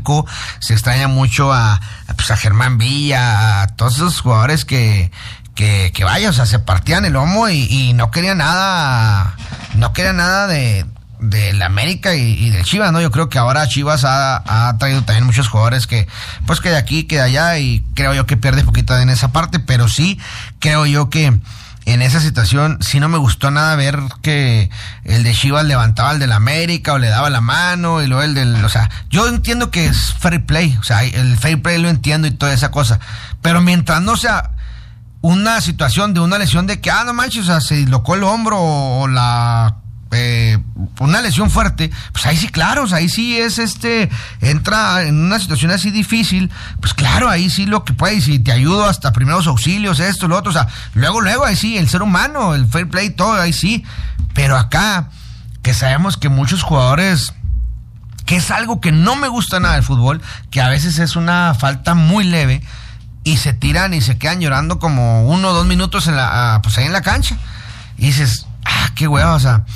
Blanco, se extraña mucho a Germán Villa, a todos esos jugadores que vaya, o sea, se partían el lomo y no querían nada de la América y del Chivas, ¿no? Yo creo que ahora Chivas ha traído también muchos jugadores que de aquí, que de allá, y creo yo que pierde poquito en esa parte, pero sí creo yo que en esa situación sí no me gustó nada ver que el de Chivas levantaba al del América o le daba la mano y luego o sea, yo entiendo que es fair play, o sea, el fair play lo entiendo y toda esa cosa, pero mientras no sea una situación de una lesión de que, no manches, o sea, se dislocó el hombro o una lesión fuerte, pues ahí sí, claro, o sea, ahí sí entra en una situación así difícil, pues claro, ahí sí lo que puede, y si te ayudo hasta primeros auxilios, esto, lo otro, o sea, luego, ahí sí, el ser humano, el fair play, todo, ahí sí, pero acá, que sabemos que muchos jugadores, que es algo que no me gusta nada del fútbol, que a veces es una falta muy leve, y se tiran y se quedan llorando como 1 o 2 minutos pues ahí en la cancha, y dices, qué hueva, o sea,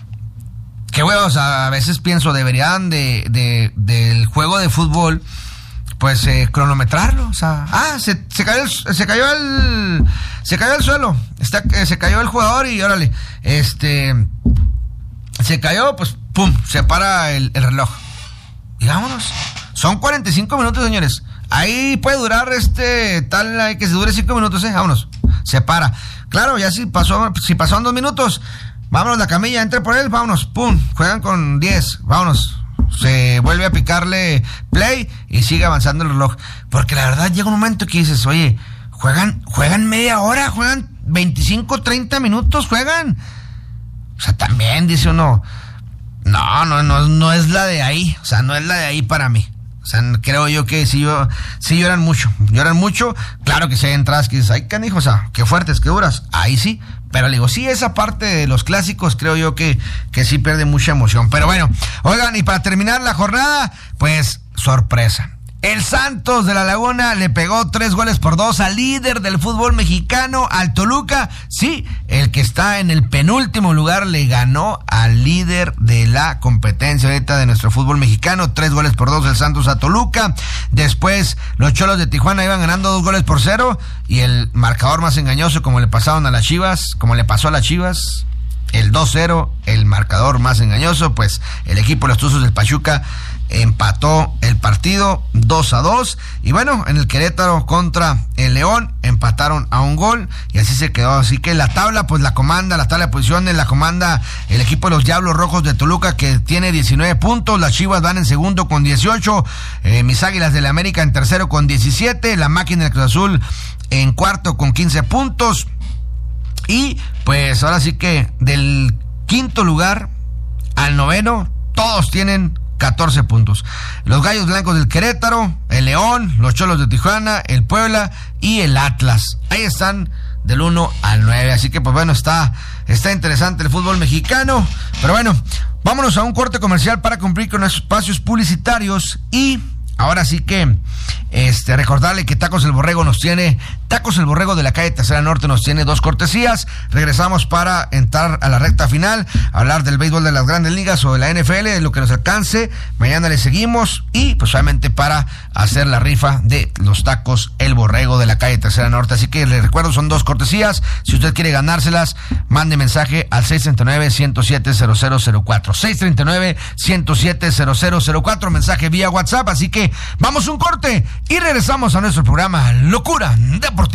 a veces pienso, deberían del juego de fútbol, pues cronometrarlo, o sea, se cayó al suelo, se cayó el jugador y órale, se cayó, pues pum, se para el reloj, y vámonos, son 45 minutos, señores, ahí puede durar hay que se dure 5 minutos, vámonos, se para, claro, ya si pasaron 2 minutos, vámonos la camilla, entre por él, vámonos, pum, juegan con 10, vámonos, se vuelve a picarle play y sigue avanzando el reloj, porque la verdad llega un momento que dices, oye, juegan media hora, juegan 25, 30 minutos, juegan, o sea, también dice uno, no es la de ahí, o sea, no es la de ahí para mí. O sea, creo yo que sí lloran mucho, claro que sí hay entradas que dices, ay, canijo, o sea, qué fuertes, qué duras, ahí sí, pero le digo, sí, esa parte de los clásicos creo yo que sí pierde mucha emoción, pero bueno, oigan, y para terminar la jornada, pues, sorpresa. El Santos de la Laguna le pegó 3-2 al líder del fútbol mexicano, al Toluca. Sí, el que está en el penúltimo lugar le ganó al líder de la competencia ahorita de nuestro fútbol mexicano, 3-2 el Santos a Toluca. Después los Cholos de Tijuana iban ganando 2-0 y el marcador más engañoso, como le pasó a las Chivas, el 2-0, el marcador más engañoso, pues el equipo de los Tuzos del Pachuca empató el partido 2-2, y bueno, en el Querétaro contra el León empataron a 1 gol y así se quedó. Así que la tabla, pues la tabla de posiciones la comanda el equipo de los Diablos Rojos de Toluca, que tiene 19 puntos, las Chivas van en segundo con 18, mis Águilas del América en tercero con 17, la Máquina del Cruz Azul en cuarto con 15 puntos, y pues ahora sí que del quinto lugar al noveno todos tienen 14 puntos. Los Gallos Blancos del Querétaro, el León, los Cholos de Tijuana, el Puebla y el Atlas. Ahí están del 1 al 9. Así que pues bueno, está interesante el fútbol mexicano. Pero bueno, vámonos a un corte comercial para cumplir con los espacios publicitarios y ahora sí que recordarle que Tacos El Borrego Tacos El Borrego de la calle Tercera Norte nos tiene 2 cortesías. Regresamos para entrar a la recta final, hablar del béisbol de las Grandes Ligas o de la NFL, de lo que nos alcance. Mañana le seguimos y pues solamente para hacer la rifa de los Tacos El Borrego de la calle Tercera Norte. Así que les recuerdo, son 2 cortesías. Si usted quiere ganárselas, mande mensaje al 639-107-0004. 639-107-0004, mensaje vía WhatsApp. Así que vamos a un corte y regresamos a nuestro programa Locura Deportiva.